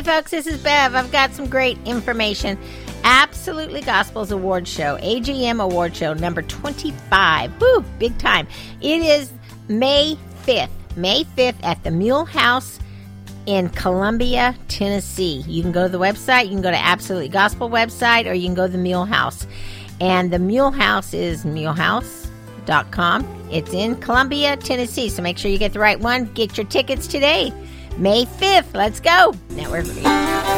Hey, folks, this is Bev. I've got some great information. Absolutely Gospel's award show, AGM award show number 25. Woo, big time. It is May 5th. May 5th at the Mule House in Columbia, Tennessee. You can go to the website. You can go to Absolutely Gospel website, or you can go to the Mule House. And the Mule House is mulehouse.com. It's in Columbia, Tennessee. So make sure you get the right one. Get your tickets today. May 5th. Let's go. Network.